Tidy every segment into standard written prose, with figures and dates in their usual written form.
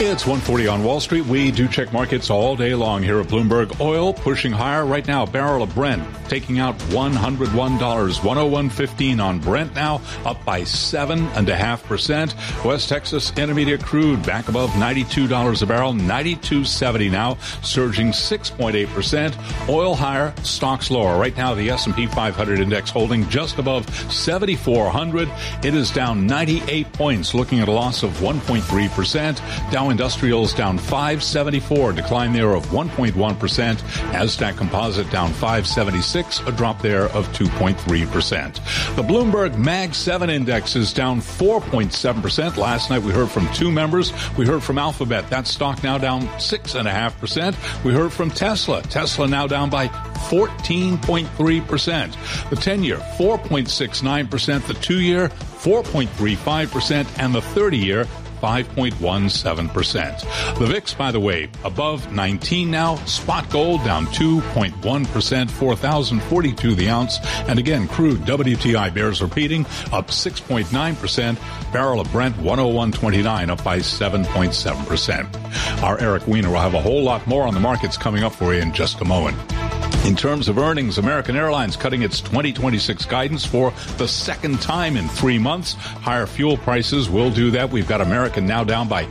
It's 1:40 on Wall Street. We do check markets all day long here at Bloomberg. Oil pushing higher right now. Barrel of Brent taking out $101. 101.15 on Brent now, up by 7.5%. West Texas Intermediate crude back above $92 a barrel, 92.70 now, surging 6.8%. Oil higher, stocks lower. Right now, the S&P 500 index holding just above 7,400. It is down 98 points, looking at a loss of 1.3%. Dow Industrials down 574, decline there of 1.1%. Nasdaq Composite down 576, a drop there of 2.3%. The Bloomberg Mag 7 index is down 4.7%. Last night we heard from two members. We heard from Alphabet. That stock now down 6.5%. We heard from Tesla. Tesla now down by 14.3%. The 10-year, 4.69%. The 2-year, 4.35%. And the 30-year, 5.17%. The VIX, by the way, above 19 now. Spot gold down 2.1%, 4,042 the ounce. And again, crude WTI bears repeating, up 6.9%. Barrel of Brent 101.29, up by 7.7%. Our Eric Weiner will have a whole lot more on the markets coming up for you in just a moment. In terms of earnings, American Airlines cutting its 2026 guidance for the second time in 3 months. Higher fuel prices will do that. We've got American now down by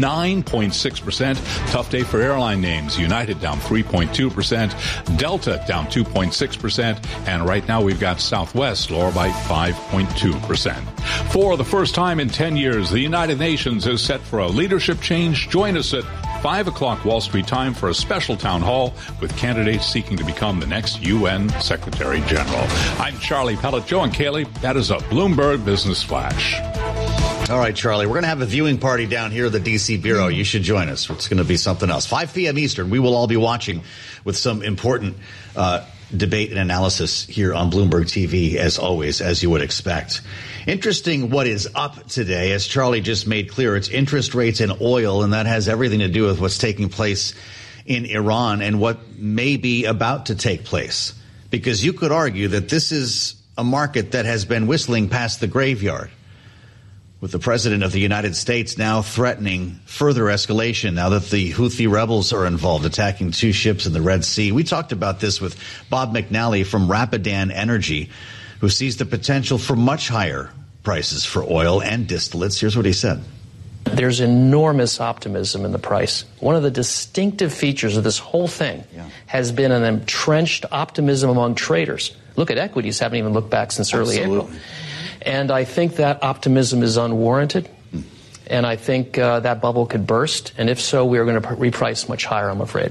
9.6%. Tough day for airline names. United down 3.2%. Delta down 2.6%. And right now we've got Southwest lower by 5.2%. For the first time in 10 years, the United Nations is set for a leadership change. Join us at 5 o'clock Wall Street time for a special town hall with candidates seeking to become the next UN Secretary General. I'm Charlie Pellet. Joe and Kaylee, that is a Bloomberg Business Flash. All right, Charlie, we're going to have a viewing party down here at the D.C. Bureau. You should join us. It's going to be something else. 5 p.m. Eastern, we will all be watching with some important debate and analysis here on Bloomberg TV, as always, as you would expect. Interesting what is up today. As Charlie just made clear, it's interest rates and oil, and that has everything to do with what's taking place in Iran and what may be about to take place. Because you could argue that this is a market that has been whistling past the graveyard, with the president of the United States now threatening further escalation now that the Houthi rebels are involved, attacking 2 ships in the Red Sea. We talked about this with Bob McNally from Rapidan Energy, who sees the potential for much higher prices for oil and distillates. Here's what he said. There's enormous optimism in the price. One of the distinctive features of this whole thing has been an entrenched optimism among traders. Look at equities, haven't even looked back since early April. And I think that optimism is unwarranted. And I think that bubble could burst. And if so, we are going to reprice much higher, I'm afraid.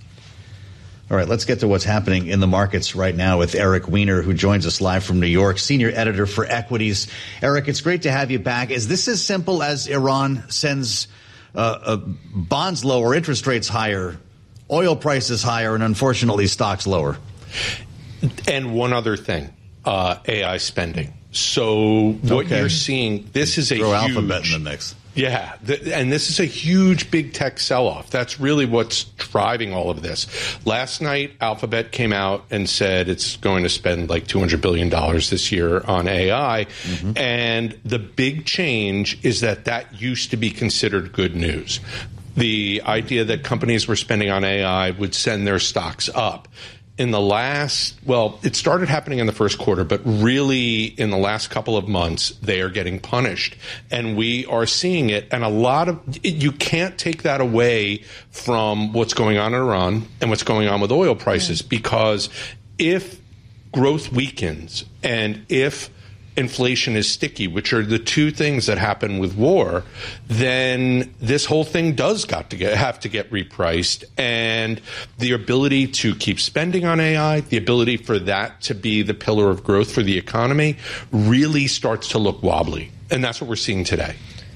All right, let's get to what's happening in the markets right now with Eric Weiner, who joins us live from New York, senior editor for Equities. Eric, it's great to have you back. Is this as simple as Iran sends bonds lower, interest rates higher, oil prices higher, and unfortunately stocks lower? And one other thing, AI spending. So what you're seeing, this is a Throw huge Alphabet in the mix. Yeah, and this is a huge big tech sell-off. That's really what's driving all of this. Last night, Alphabet came out and said it's going to spend like $200 billion this year on AI. Mm-hmm. And the big change is that used to be considered good news. The idea that companies were spending on AI would send their stocks up. In the last, it started happening in the first quarter, but really in the last couple of months, they are getting punished. And we are seeing it. And you can't take that away from what's going on in Iran and what's going on with oil prices, because if growth weakens and if inflation is sticky, which are the two things that happen with war, then this whole thing does have to get repriced. And the ability to keep spending on AI, the ability for that to be the pillar of growth for the economy, really starts to look wobbly. And that's what we're seeing today.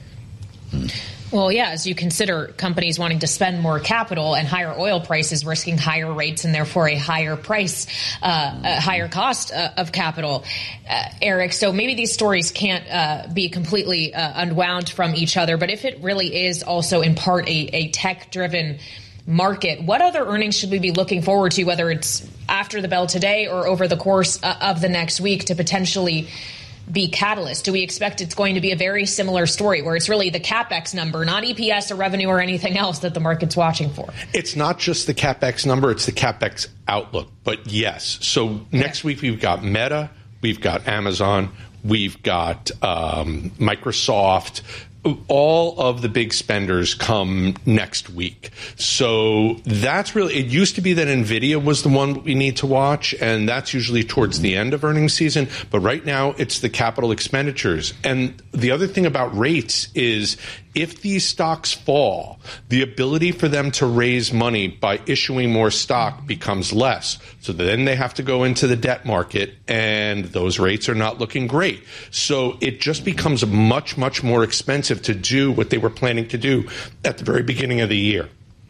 Well, yeah, as you consider companies wanting to spend more capital and higher oil prices risking higher rates and therefore a higher price, a higher cost of capital, Eric. So maybe these stories can't be completely unwound from each other. But if it really is also in part a tech-driven market, what other earnings should we be looking forward to, whether it's after the bell today or over the course of the next week, to potentially be catalyst? Do we expect it's going to be a very similar story where it's really the CapEx number, not EPS or revenue or anything else that the market's watching for? It's not just the CapEx number, it's the CapEx outlook. But yes, so next week we've got Meta, we've got Amazon, we've got Microsoft. All of the big spenders come next week. So that's really, it used to be that NVIDIA was the one we need to watch, and that's usually towards the end of earnings season. But right now, it's the capital expenditures. And the other thing about rates is if these stocks fall, the ability for them to raise money by issuing more stock becomes less. So then they have to go into the debt market, and those rates are not looking great. So it just becomes much, much more expensive to do what they were planning to do at the very beginning of the year.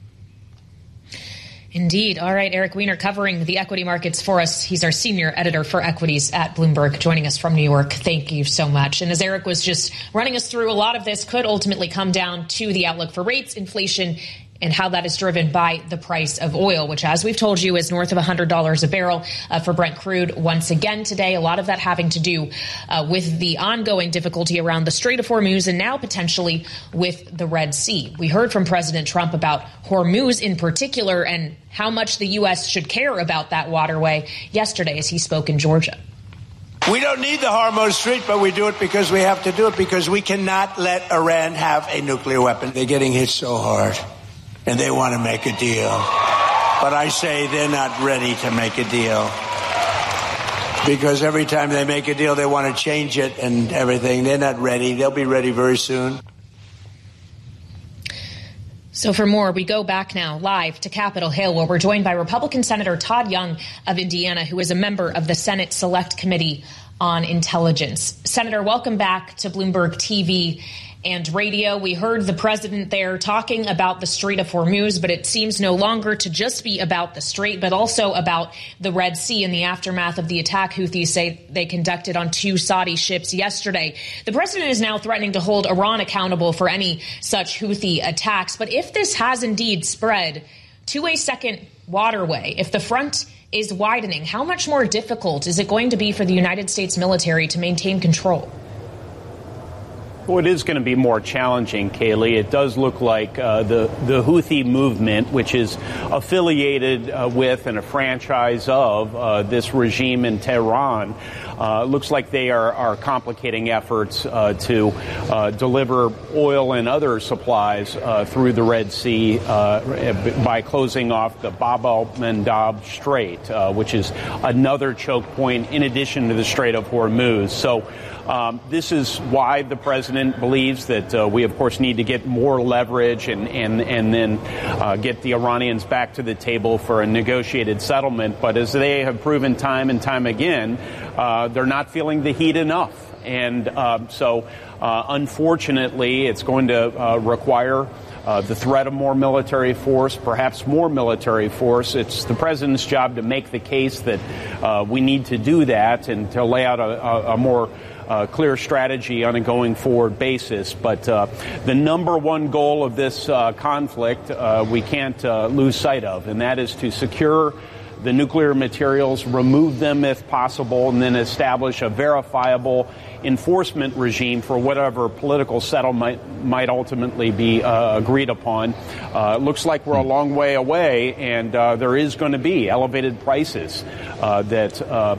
Indeed. All right, Eric Weiner covering the equity markets for us. He's our senior editor for equities at Bloomberg, joining us from New York. Thank you so much. And as Eric was just running us through, a lot of this could ultimately come down to the outlook for rates, inflation, and how that is driven by the price of oil, which, as we've told you, is north of $100 a barrel for Brent crude once again today. A lot of that having to do with the ongoing difficulty around the Strait of Hormuz and now potentially with the Red Sea. We heard from President Trump about Hormuz in particular and how much the U.S. should care about that waterway yesterday as he spoke in Georgia. We don't need the Hormuz Strait, but we do it because we have to do it, because we cannot let Iran have a nuclear weapon. They're getting hit so hard, and they want to make a deal. But I say they're not ready to make a deal, because every time they make a deal, they want to change it and everything. They're not ready. They'll be ready very soon. So for more, we go back now live to Capitol Hill, where we're joined by Republican Senator Todd Young of Indiana, who is a member of the Senate Select Committee on Intelligence. Senator, welcome back to Bloomberg TV and radio. We heard the president there talking about the Strait of Hormuz, but it seems no longer to just be about the Strait, but also about the Red Sea in the aftermath of the attack Houthis say they conducted on 2 Saudi ships yesterday. The president is now threatening to hold Iran accountable for any such Houthi attacks. But if this has indeed spread to a second waterway, if the front is widening, how much more difficult is it going to be for the United States military to maintain control? Well, it is going to be more challenging, Kaylee. It does look like the Houthi movement, which is affiliated with and a franchise of this regime in Tehran, looks like they are complicating efforts to deliver oil and other supplies through the Red Sea by closing off the Bab el-Mandab Strait, which is another choke point in addition to the Strait of Hormuz. So this is why the president believes that we, of course, need to get more leverage and then get the Iranians back to the table for a negotiated settlement. But as they have proven time and time again, they're not feeling the heat enough. And so, unfortunately, it's going to require the threat of more military force, perhaps more military force. It's the president's job to make the case that we need to do that and to lay out a more clear strategy on a going forward basis. But the number one goal of this conflict we can't lose sight of, and that is to secure the nuclear materials, remove them if possible, and then establish a verifiable enforcement regime for whatever political settlement might ultimately be agreed upon. It looks like we're a long way away, and there is going to be elevated prices that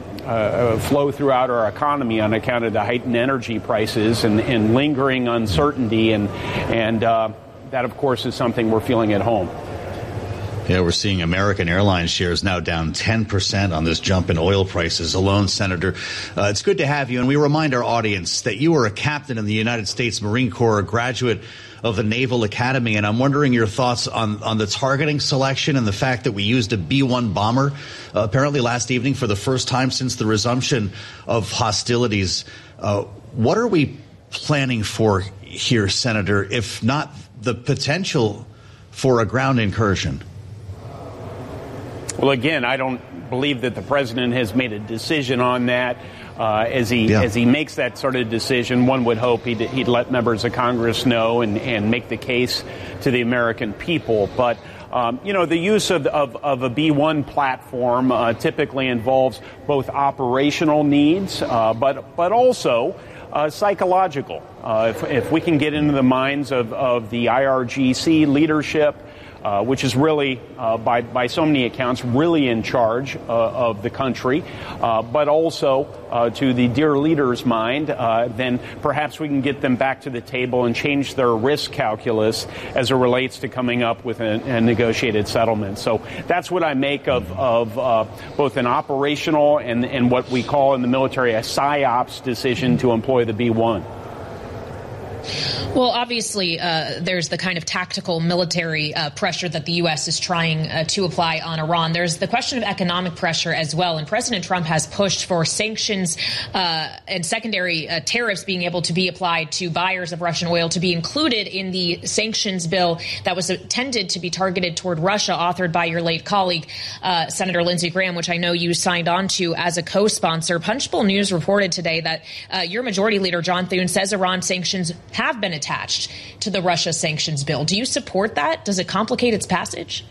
flow throughout our economy on account of the heightened energy prices and lingering uncertainty, and that, of course, is something we're feeling at home. Yeah, we're seeing American Airlines shares now down 10% on this jump in oil prices alone, Senator. It's good to have you, and we remind our audience that you are a captain in the United States Marine Corps, a graduate of the Naval Academy, and I'm wondering your thoughts on the targeting selection and the fact that we used a B-1 bomber apparently last evening for the first time since the resumption of hostilities. What are we planning for here, Senator, if not the potential for a ground incursion? Well, again, I don't believe that the president has made a decision on that. As he makes that sort of decision, one would hope he'd let members of Congress know and make the case to the American people. But The use of a B-1 platform typically involves both operational needs, but also psychological. If we can get into the minds of the IRGC leadership, which is really, by so many accounts, really in charge of the country, but also to the dear leader's mind, then perhaps we can get them back to the table and change their risk calculus as it relates to coming up with a negotiated settlement. So that's what I make of both an operational and what we call in the military a PSYOPs decision to employ the B-1. Well, obviously, there's the kind of tactical military pressure that the U.S. is trying to apply on Iran. There's the question of economic pressure as well. And President Trump has pushed for sanctions and secondary tariffs being able to be applied to buyers of Russian oil to be included in the sanctions bill that was intended to be targeted toward Russia, authored by your late colleague, Senator Lindsey Graham, which I know you signed on to as a co-sponsor. Punchbowl News reported today that your majority leader, John Thune, says Iran sanctions have been attached to the Russia sanctions bill. Do you support that? Does it complicate its passage?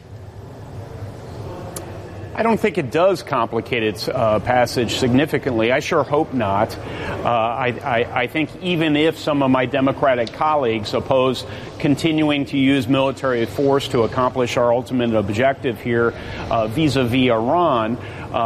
I don't think it does complicate its passage significantly. I sure hope not. I think even if some of my Democratic colleagues oppose continuing to use military force to accomplish our ultimate objective here vis-a-vis Iran,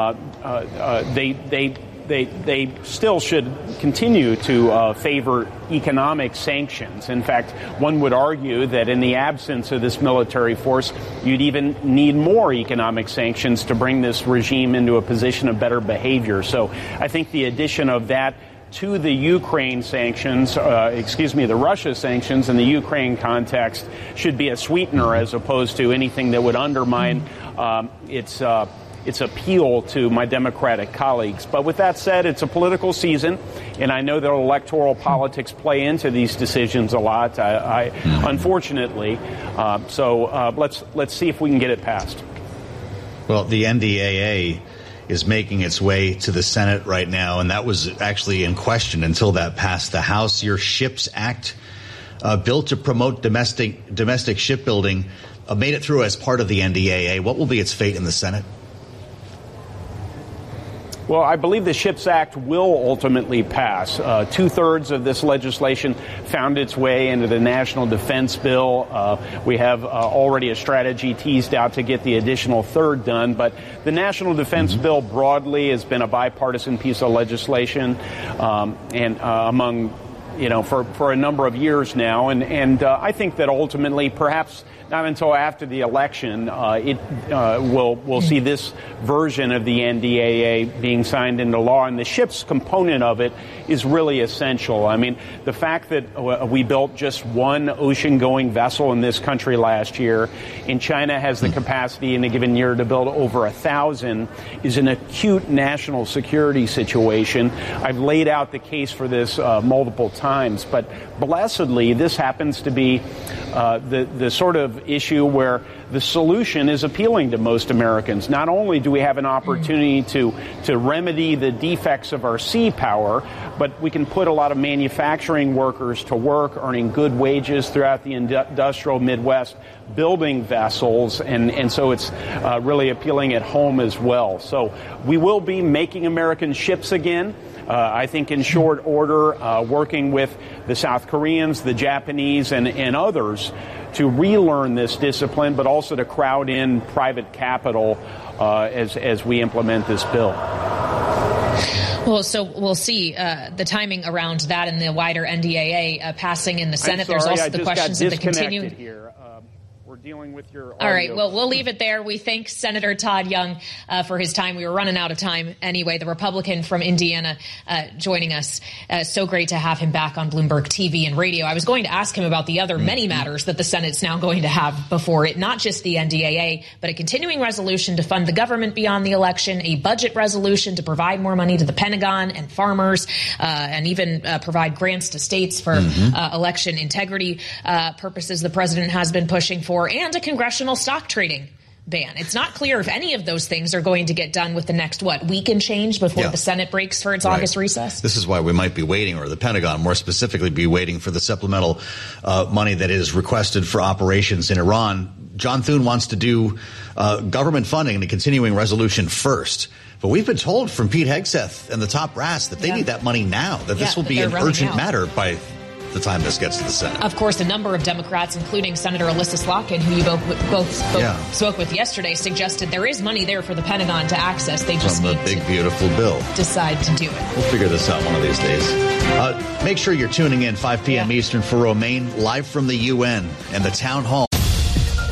they still should continue to favor economic sanctions. In fact, one would argue that in the absence of this military force, you'd even need more economic sanctions to bring this regime into a position of better behavior. So I think the addition of that to the Ukraine sanctions, the Russia sanctions in the Ukraine context should be a sweetener as opposed to anything that would undermine its appeal to my Democratic colleagues. But with that said, it's a political season, and I know that electoral politics play into these decisions a lot, unfortunately. So let's see if we can get it passed. Well, the NDAA is making its way to the Senate right now, and that was actually in question until that passed the House. Your SHIPS Act, bill to promote domestic shipbuilding, made it through as part of the NDAA. What will be its fate in the Senate? Well, I believe the SHIPS Act will ultimately pass. Two-thirds of this legislation found its way into the National Defense Bill. We have already a strategy teased out to get the additional third done. But the National Defense Bill broadly has been a bipartisan piece of legislation among, for a number of years now. And I think that ultimately, perhaps not until after the election, we'll see this version of the NDAA being signed into law. And the ships component of it is really essential. I mean, the fact that we built just one ocean-going vessel in this country last year, and China has the capacity in a given year to build over 1,000, is an acute national security situation. I've laid out the case for this multiple times, but blessedly, this happens to be the sort of issue where the solution is appealing to most Americans. Not only do we have an opportunity to remedy the defects of our sea power, but we can put a lot of manufacturing workers to work, earning good wages throughout the industrial Midwest, building vessels, and so it's really appealing at home as well. So we will be making American ships again. I think in short order, working with the South Koreans, the Japanese, and others to relearn this discipline, but also to crowd in private capital as we implement this bill. Well, so we'll see the timing around that and the wider NDAA passing in the Senate. There's also the questions of the continuing. Here. We're dealing with your audio. All right, well, we'll leave it there. We thank Senator Todd Young for his time. We were running out of time anyway. The Republican from Indiana joining us. So great to have him back on Bloomberg TV and radio. I was going to ask him about the other many matters that the Senate's now going to have before it, not just the NDAA, but a continuing resolution to fund the government beyond the election, a budget resolution to provide more money to the Pentagon and farmers, and even provide grants to states for election integrity purposes the president has been pushing for, and a congressional stock trading ban. It's not clear if any of those things are going to get done with the next, week and change before the Senate breaks for its August recess? This is why we might be waiting, or the Pentagon more specifically be waiting for the supplemental money that is requested for operations in Iran. John Thune wants to do government funding and a continuing resolution first. But we've been told from Pete Hegseth and the top brass that they need that money now, that this will be an urgent matter by the time this gets to the Senate. Of course, a number of Democrats, including Senator Alyssa Slotkin, who you both spoke with yesterday, suggested there is money there for the Pentagon to access. They just need big, beautiful bill. Decide to do it. We'll figure this out one of these days. Make sure you're tuning in 5 p.m. Eastern for Romaine, live from the UN and the town hall.